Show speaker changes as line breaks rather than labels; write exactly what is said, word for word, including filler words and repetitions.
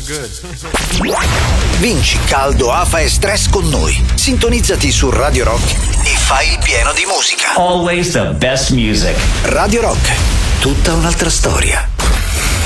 Vinci caldo, afa e stress con noi. Sintonizzati su Radio Rock e fai il pieno di musica.
Always the best music.
Radio Rock, tutta un'altra storia.